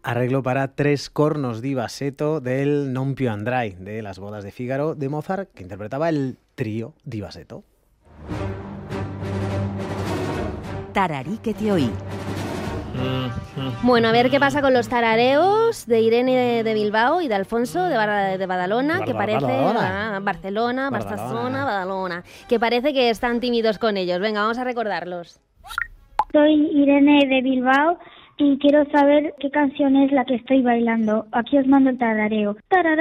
Arreglo para 3 cornos di bassetto del Non più andrai, de Las bodas de Fígaro, de Mozart, que interpretaba el trío di bassetto. Tararí que te oí. Bueno, a ver qué pasa con los tarareos de Irene de Bilbao y de Alfonso de Badalona, que parece... Barcelona, Badalona, que parece que están tímidos con ellos. Venga, vamos a recordarlos. Soy Irene de Bilbao y quiero saber qué canción es la que estoy bailando. Aquí os mando el tarareo. Tarará.